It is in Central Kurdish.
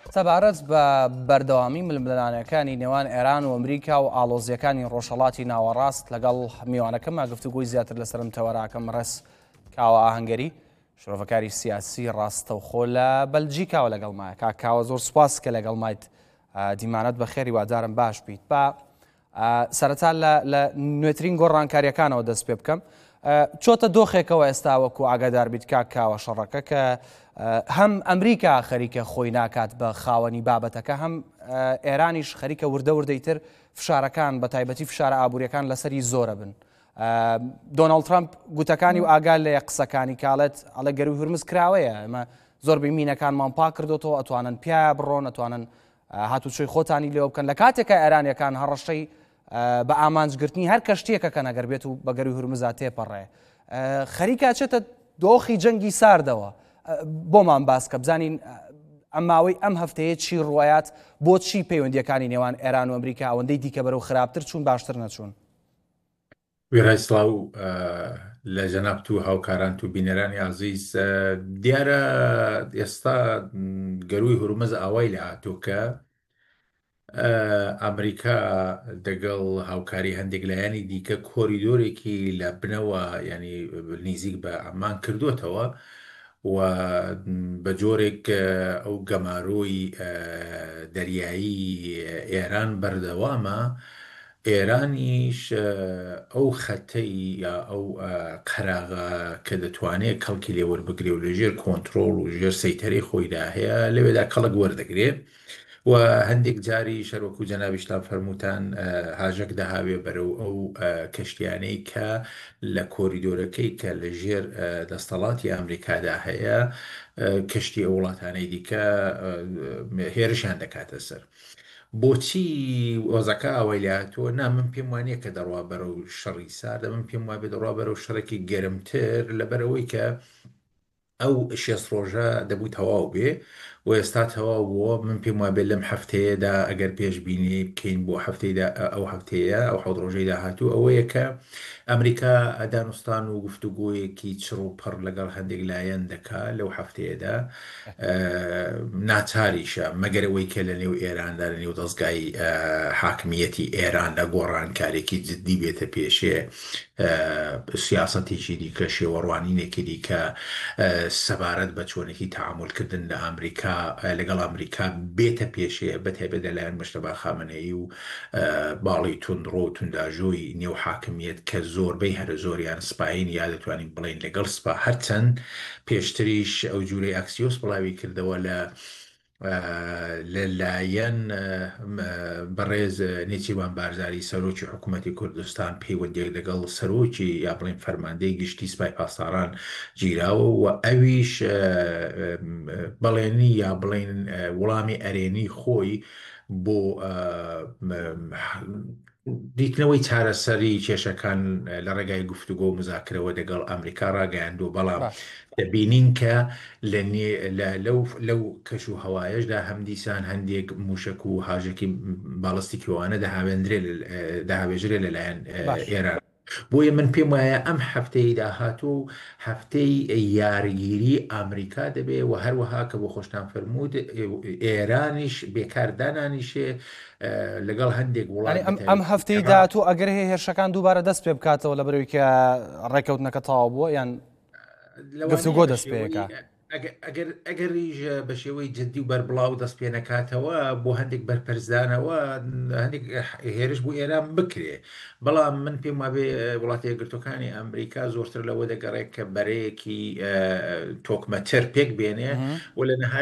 سەبارەت بە بەردەوامی ململانەکانی نێوان ئێران و ئەمریکا و ئاڵۆزیەکانی ڕۆژهەڵاتی ناوەڕاست لەگەڵ میوانەکەما گفتوگۆی زیاتر لەسەرم تەوەراکەم ڕەس کاوە ئاهەنگەری شرۆڤەکاری سیاسی ڕاستەوخۆ لە بەلجیکاوە لەگەڵمایە. کاکاوە زۆر سوپاس کە لەگەڵمایت، دیمانەت بە خێری وادارم باش بیت. بە سەرەتا لە نوێترین گۆڕانکاریەکانەوە دەست پێ بکەم. چۆتە دۆخێکەوە ئێستا وەکو ئاگادار بیت کاکاوە شەڕەکە کە هەم ئەمریکا خەریکە خۆی ناکات بە خاوەنی بابەتەکە، هەم ئێرانیش خەریکە وردە وردەیتر فشارەکان بە تایبەتی فشارە ئابوووریەکان لەسەری زۆرە بن. دۆناڵد ترامپ گوتەکانی و ئاگال لە قسەکانی کاڵێت ئەڵە گەروی هورمز کراوەیە، ئەمە زۆربەی مینەکانمان پاک کردوەوە، ئەتوانن پیاە بڕۆن، ئەتوانن هاتوچۆی خۆتانی لێوە بکەن. لە کاتێکە ئێرانیەکان هەڕەشەی بە ئامانجگرتنی هەر کەشتیەکە کە نەگەر بێت و بە گەروی هورمزا تێپەڕێ، خەریکە چێتە دۆخی جەنگی ساردەوە. بۆمان باس کە بزانین ئەماوەی ئەم هەفتەیە چی ڕوایات، بۆ چی پەیوەندیەکانی نێوان ئێران و ئەمریکا ئەوەندەی دیکە بەرەو خراپتر چوون باشتر نەچوون. وێرای سڵاو لە جەناب و هاوکاران و بینەرانی عزیز، دیارە ئێستا گەروی هورمز ئاوای لە هاتووکە ئەمریکا دەگەڵ هاوکاری هەندێک لایانی دیکە کۆریدۆرێکی لە بنەوە ینی نزیک بە ئەمان کردوتەوە و بە جۆرێک ئەو گەمارۆی دەریایی ئێران بەردەوامە. ئێرانیش ئەو خەتەی یا ئەو قەراغا کە دەتوانێت کەڵکی لێوەربگرێ و لەژێر کۆنتترۆل و ژێر سەیتەرەی خۆیدا هەیە لەوێدا کەڵک وەردەگرێت و هەندێک جاری شەروەکو جەنابیشتان فەرمووتان هاژەک داهاوێ بەرەو ئەو کەشتیانەی کە لە کۆریدۆرەکەی کە لە ژێر دەستەڵاتی ئەمریکادا هەیە کەشتی ئەو وڵاتانەی دیکە هێرشیان دەکاتە سەر. بۆچی وەزەکە ئەوەی لاتوە؟ نا من پێم وانەیە کە دەڕوا بەرەو شەڕی ساردە، من پێم وابێ دەڕوا بەرەو شەڕێکی گەرمتر لەبەرەوەی کە ئەو 6 ڕۆژە دەبوو تەواو بێ و ئێستا تەواو بووە. من پێم وابێ لەم هەفتەیەدا ئەگەر پێشبینی بکەین بۆ هەفتەیەدا ئەو هەفتەیە ئەو 7 ڕۆژەی داهاتوو ئەوەیە کە ئەمریکا ئەدانوستان و گفتوگۆیەکی چڕ و پڕ لەگەڵ هەندێک لایەن دەکا لەو هەفتەیەدا ناچاریشە مەگەرەوەی کە لە نێو ئێراندا لە نێو دەستگای حاکمیەتی ئێران لە گۆڕانکارێکی جددی بێتە پێشێ سیاسەتێکی دیکە شێوەڕوانینێکی دیکە سەبارەت بە چۆنێکی تەعاملکردن لە ئەمریکا لەگەڵ ئەمریکا بێتە پێشێ بەتایبەت لەلایەن مشتەبا خامنەئی و باڵی توندڕۆ و تونداژۆی نێو حاکمیەت کە زۆربەی هەرە زۆریان سپاین یا دەتوانین بڵین لەگەڵ سپا هەرچەند پێشتریش ئەو جوورەی ئەکسیۆس بڵاوی کردەوە لەلایەن بەڕێز نێچیوان بارزاری سەرۆکی حکوومەتی کوردستان پەیوەندیەک لەگەڵ سەرۆکی یا بڵین فەرماندەی گشتی سوپای پاسداران گیراوە و ئەویش بەڵێنی یا بڵین وەڵامی ئەرێنی خۆی بۆ دیتنەوەی چارەسەری کێشەکان لە ڕێگای گفتوگۆ و مزاکرەوە لەگەڵ ئەمریکا ڕاگەیاندووە. بەڵام دەبینین کە لەو کەش و هەوایەشدا هەم دیسان هەندێک موشک و هاژێکی باڵستیکیوانە داهاوێژرێ لەلایەن ئێران. بۆیە من پێم وایە ئەم هەفتەی داهاتوو و هەفتەی یاریگیری ئەمریکا دەبێ و هەروەها کە بۆ خۆشتان فەرموود ئێرانیش بێکاردانانیشێ لەگەڵ هەندێک وڵات. ئەم هەفتەی داهاتوو ئەگەر هەیە هێرشەکان دووبارە دەست پێ بکاتەوە لەبەرەوەی کە ڕێکەوتنەکە تەواو بووە یان گفتوگۆ دەست پێەکە؟ ئەگەریش بە شێوەی جددی و بەربڵاو دەست پێ نەکاتەوە بۆ هەندێک بەرپەرزدانەوە هەندێک هێرش بۆ ئێران بکرێ. بەڵام من پێم وابێ وڵاتە یەکگرتوەکانی ئەمریکا زۆرتر لەوە دەگەڕێت کە بەرەیەکی تۆکمەتر پێک بێنێ و لە